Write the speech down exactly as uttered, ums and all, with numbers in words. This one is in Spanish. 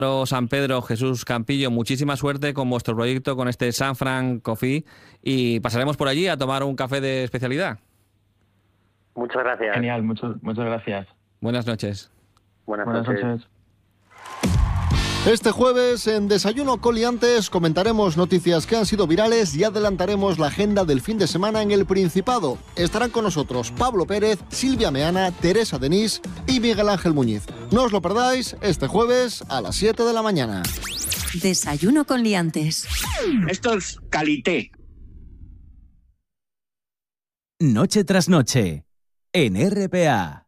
San Pedro, Jesús Campillo, muchísima suerte con vuestro proyecto, con este San Fran Coffee, y pasaremos por allí a tomar un café de especialidad. Muchas gracias. Genial, muchas, muchas gracias. Buenas noches. Buenas, Buenas noches. noches. Este jueves en Desayuno Coliantes comentaremos noticias que han sido virales y adelantaremos la agenda del fin de semana en el Principado. Estarán con nosotros Pablo Pérez, Silvia Meana, Teresa Denís y Miguel Ángel Muñiz. No os lo perdáis este jueves a las siete de la mañana. Desayuno con liantes. Esto es calité. Noche tras noche en R P A.